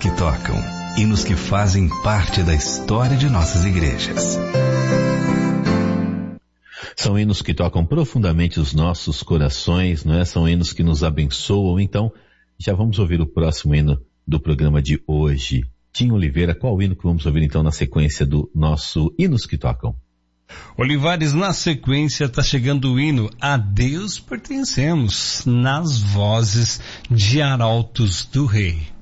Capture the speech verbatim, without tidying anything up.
que tocam, hinos que fazem parte da história de nossas igrejas. São hinos que tocam profundamente os nossos corações, não é? São hinos que nos abençoam. Então, já vamos ouvir o próximo hino do programa de hoje. Tim Oliveira, qual hino que vamos ouvir então na sequência do nosso Hinos que Tocam? Olivares, na sequência está chegando o hino A Deus Pertencemos, nas vozes de Arautos do Rei.